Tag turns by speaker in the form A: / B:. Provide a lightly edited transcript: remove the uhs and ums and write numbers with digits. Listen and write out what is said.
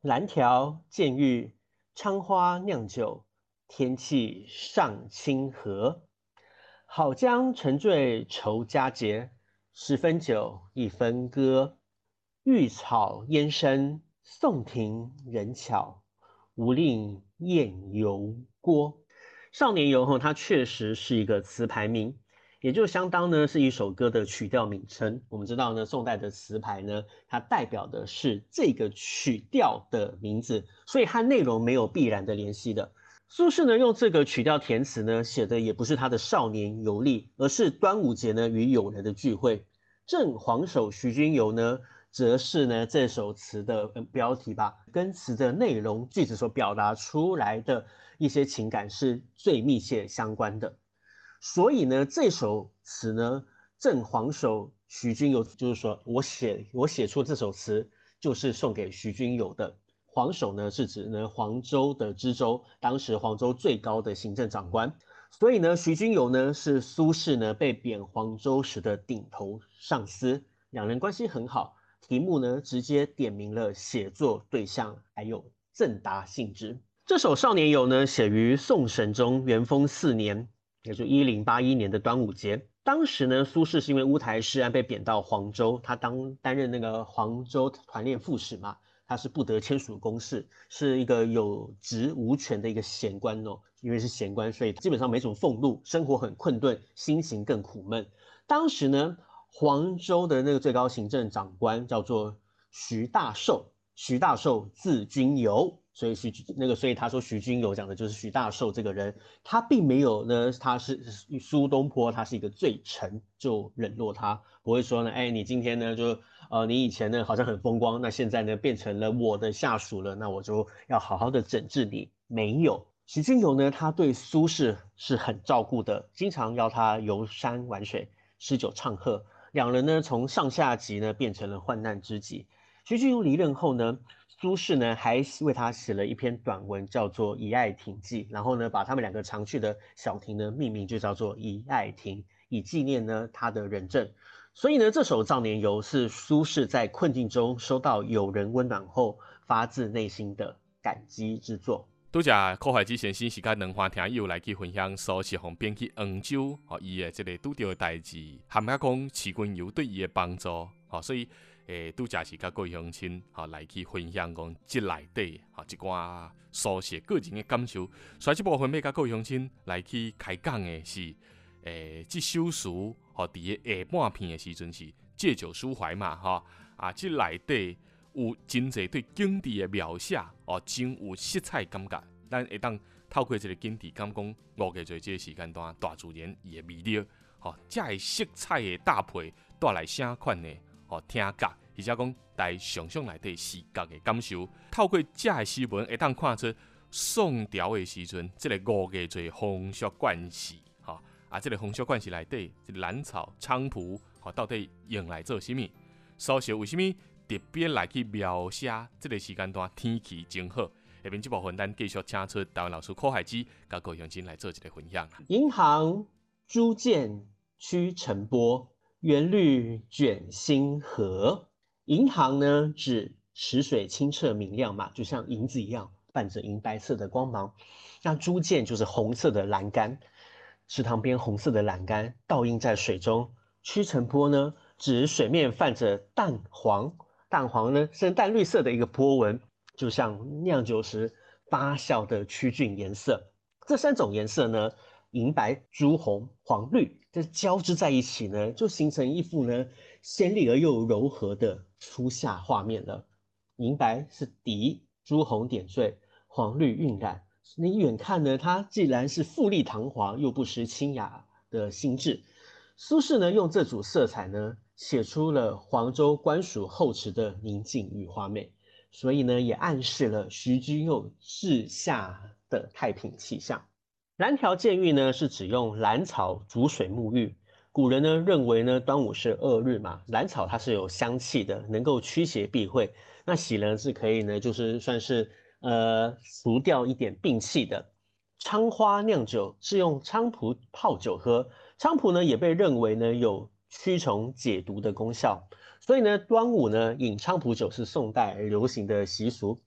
A: 兰条见玉，昌花酿酒，天气上清和。好将沉醉愁佳节，10分酒，1分歌。玉草烟深，宋庭人巧，无令艳犹郭。少年游它确实是一个词牌名，也就相当呢是一首歌的曲调名称。我们知道呢，宋代的词牌呢，它代表的是这个曲调的名字，所以和内容没有必然的联系的。苏轼呢，用这个曲调填词呢，写的也不是他的少年游历，而是端午节呢与友人的聚会。正黄首徐君游呢，则是呢这首词的标题吧，跟词的内容句子所表达出来的一些情感是最密切相关的。所以呢，这首词呢，正黄首徐君游，就是说我写出这首词，就是送给徐君游的。黄首呢是指呢黄州的知州，当时黄州最高的行政长官。所以呢，徐君游呢是苏轼呢被贬黄州时的顶头上司，两人关系很好。题目呢直接点明了写作对象，还有赠答性质。这首《少年游》呢写于宋神宗元丰4年，也就1081年的端午节。当时呢，苏轼是因为乌台诗案被贬到黄州，他担任那个黄州团练副使嘛。他是不得签署公事，是一个有职无权的一个闲官哦。因为是闲官，所以基本上没什么俸禄，生活很困顿，心情更苦闷。当时呢，黄州的那个最高行政长官叫做徐大寿，徐大寿字君游，所以他说徐君游讲的就是徐大寿这个人，他并没有呢，他是苏东坡，他是一个罪臣，就冷落他，不会说呢，哎，你今天呢就你以前呢好像很风光，那现在呢变成了我的下属了，那我就要好好的整治你。没有，徐君游呢，他对苏轼是很照顾的，经常邀他游山玩水，诗酒唱和，两人呢从上下级呢变成了患难知己。徐君游离任后呢，苏轼呢还为他写了一篇短文，叫做《遗爱亭记》，然后呢把他们两个常去的小亭呢命名就叫做遗爱亭，以纪念呢他的仁政。所以呢，这首《少年游》是苏轼在困境中收到友人温暖后，发自内心的感激之作。
B: 拄只柯怀之先生是甲两花听友来去分享苏轼互编去杭州，伊的这个拄到的代志，含甲讲市君游对伊的帮助，所以拄只是甲各位乡亲来去分享讲即内底一寡苏轼个人的感受。所以这部分要甲各位乡亲来去开讲的是，这首诗伫个下半篇的时阵是借酒抒怀嘛，即内底有真侪对景致的描写，真有色彩感觉。咱会当透过这个景致，敢讲5个做这个时间段，大自然伊的魅力，这个色彩的搭配带来啥款的听觉，或者讲带想象内底视觉的感受。透过这个诗文，会当看出宋朝的时阵，这个5个做风俗惯习，这个风俗惯习内底，这个兰草、菖蒲，到底用来做啥物？苏轼为什么特别来去描写这个时间段天气真好？下面这部分咱继续请出台湾老师柯海之，甲各位乡亲来做一个分享。
A: 银行朱见驱尘波，园绿卷星河。银行呢，指池水清澈明亮嘛，就像银子一样，泛着银白色的光芒。那朱见就是红色的栏杆，池塘边红色的栏杆倒映在水中。驱尘波呢，指水面泛着淡黄，淡黄呢是淡绿色的一个波纹。就像酿酒时发酵的曲菌颜色，这3种颜色呢，银白、朱红、黄绿，这交织在一起呢，就形成一幅呢鲜丽而又柔和的初夏画面了。银白是底，朱红点缀，黄绿晕染。你远看呢，它既然是富丽堂皇，又不失清雅的心智。苏轼呢，用这组色彩呢，写出了黄州官署后池的宁静与华美。所以呢，也暗示了徐君游治下的太平气象。兰条见浴呢，是指用兰草煮水沐浴。古人呢认为呢，端午是2日嘛，兰草它是有香气的，能够驱邪避秽。那洗呢是可以呢，就是算是除掉一点病气的。菖花酿酒是用菖蒲泡酒喝，菖蒲呢也被认为呢有驱虫解毒的功效。所以呢，端午呢饮菖蒲酒是宋代流行的习俗。